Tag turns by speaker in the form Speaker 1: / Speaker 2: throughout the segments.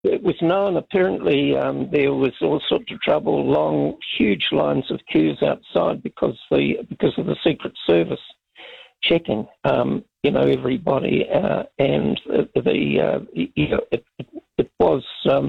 Speaker 1: it was known. Apparently, there was all sorts of trouble, long, huge lines of queues outside because of the Secret Service checking, everybody, and it was,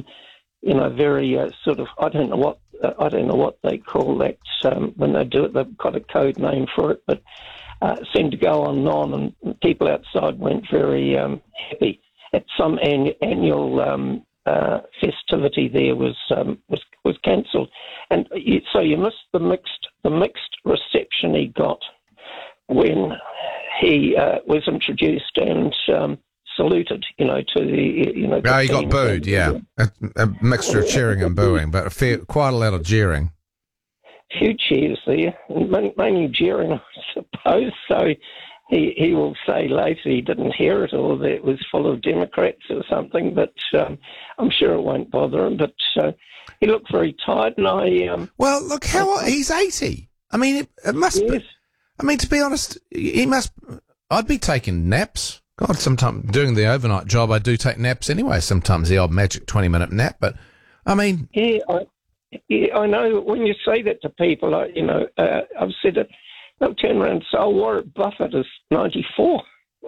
Speaker 1: very sort of. I don't know what they call that when they do it. They've got a code name for it, but it seemed to go on and on, and people outside weren't very happy. At some annual festivity, there was cancelled, and so you missed the mixed reception he got when he was introduced and saluted, to the,
Speaker 2: he got booed, yeah. A mixture of cheering and booing, but quite a lot of jeering.
Speaker 1: Few cheers there, mainly jeering, I suppose. So he will say later he didn't hear it or that it was full of Democrats or something, but I'm sure it won't bother him. But he looked very tired, and
Speaker 2: well, look, he's 80. I mean, it must
Speaker 1: yes.
Speaker 2: be... I mean, to be honest, I'd be taking naps. God, sometimes doing the overnight job, I do take naps anyway. Sometimes the old magic 20-minute nap, but I mean,
Speaker 1: yeah, I know. When you say that to people, I've said it. They'll turn around and say, "Oh, Warren Buffett is 94,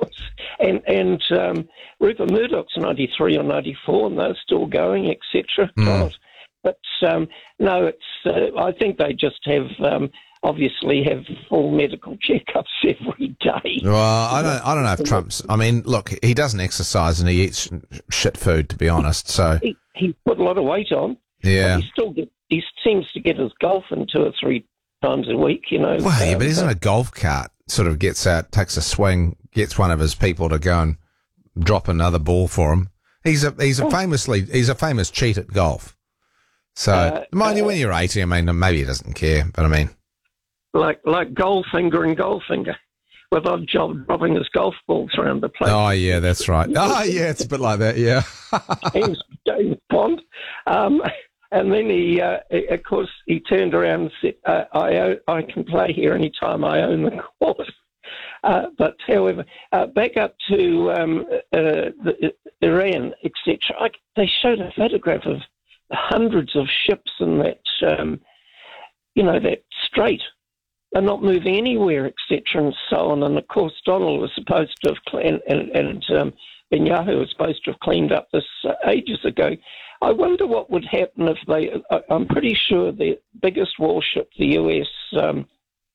Speaker 1: and Rupert Murdoch's 93 or 94, and they're still going, etc." God, but no, it's. I think they just have. Obviously have full medical checkups every day.
Speaker 2: Well, I don't know if Trump's... I mean, look, he doesn't exercise and he eats shit food, to be honest, so...
Speaker 1: He put a lot of weight on.
Speaker 2: Yeah.
Speaker 1: He seems to get his golf in 2 or 3 times a week,
Speaker 2: Well, yeah, but isn't a golf cart sort of gets out, takes a swing, gets one of his people to go and drop another ball for him? He's a famous cheat at golf. So, mind you, when you're 80, I mean, maybe he doesn't care, but I mean...
Speaker 1: Like Goldfinger and Goldfinger, with odd job dropping his golf balls around the place.
Speaker 2: Oh, yeah, that's right. Oh, yeah, it's a bit like that, yeah.
Speaker 1: James Bond. And then of course, he turned around and said, I can play here anytime I own the course. But, however, back up to Iran, etc., they showed a photograph of hundreds of ships in that, that strait. Are not moving anywhere, etc., and so on. And of course, Donald was supposed to have and Netanyahu was supposed to have cleaned up this ages ago. I wonder what would happen if they. I'm pretty sure the biggest warship, the US,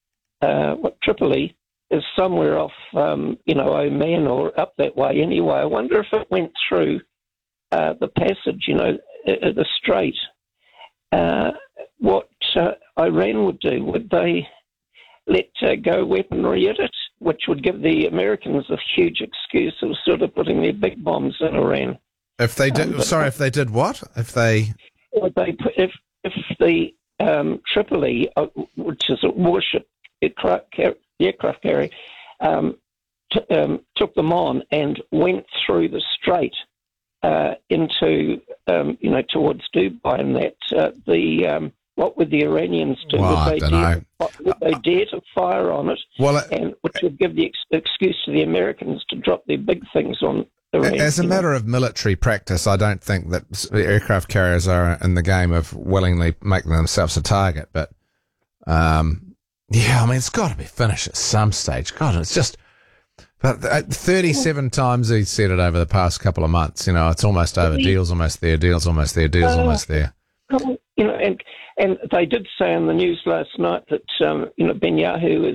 Speaker 1: Tripoli, is somewhere off, Oman or up that way. Anyway, I wonder if it went through the passage, the strait. What Iran would do? Would they let go weaponry at it, which would give the Americans a huge excuse of sort of putting their big bombs in Iran?
Speaker 2: If they did, if they did what? If they
Speaker 1: the Tripoli, which is a warship aircraft carrier, took them on and went through the strait into towards Dubai, and that what would the Iranians do?
Speaker 2: Well,
Speaker 1: Would they dare to fire on it?
Speaker 2: Well,
Speaker 1: and which would give the excuse to the Americans to drop their big things on Iran.
Speaker 2: As a matter of military practice, I don't think that aircraft carriers are in the game of willingly making themselves a target. But, I mean, it's got to be finished at some stage. God, it's just... But 37 times he's said it over the past couple of months. It's almost over. Deal's almost there. Deal's almost there. Deal's almost there.
Speaker 1: And they did say in the news last night that Netanyahu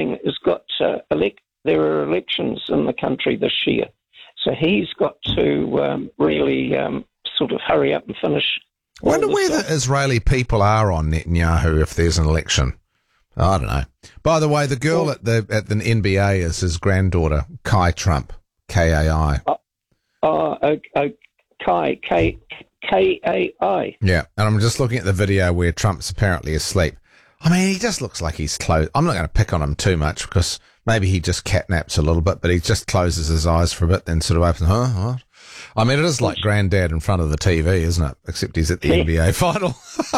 Speaker 1: there are elections in the country this year, so he's got to really sort of hurry up and finish.
Speaker 2: I wonder where the Israeli people are on Netanyahu if there's an election. I don't know. By the way, the girl at the NBA is his granddaughter, Kai Trump, Kai.
Speaker 1: Kai, Kai.
Speaker 2: Yeah, and I'm just looking at the video where Trump's apparently asleep. I mean, he just looks like he's closed. I'm not going to pick on him too much because maybe he just catnaps a little bit, but he just closes his eyes for a bit, then sort of opens. What? I mean, it is like Granddad in front of the TV, isn't it? Except he's at the NBA final.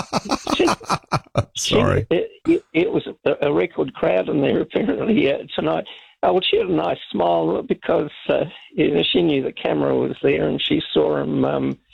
Speaker 2: Sorry.
Speaker 1: It was a record crowd in there apparently tonight. Well, she had a nice smile because she knew the camera was there and she saw him